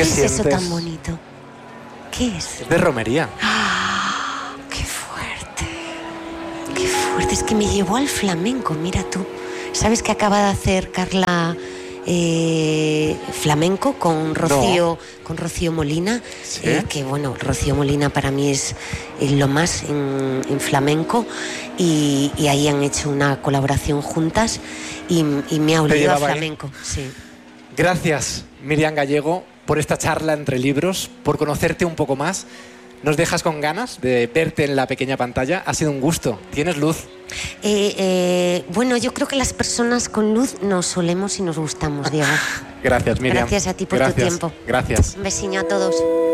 ¿Qué es sientes? eso tan bonito? ¿Qué es? Es de romería. ¡Ah! ¡Qué fuerte! ¡Qué fuerte! Es que me llevó al flamenco, mira tú. ¿Sabes que acaba de hacer Carla flamenco con Rocío, con Rocío Molina? ¿Sí? Que bueno, Rocío Molina para mí es lo más en flamenco y ahí han hecho una colaboración juntas y me ha olido a flamenco. Sí. Gracias, Miriam Gallego, por esta charla entre libros, por conocerte un poco más. Nos dejas con ganas de verte en la pequeña pantalla. Ha sido un gusto. ¿Tienes luz? Bueno, yo creo que las personas con luz nos solemos y nos gustamos, Diego. Gracias, Miriam. Gracias a ti por tu tiempo. Gracias. Un besiño a todos.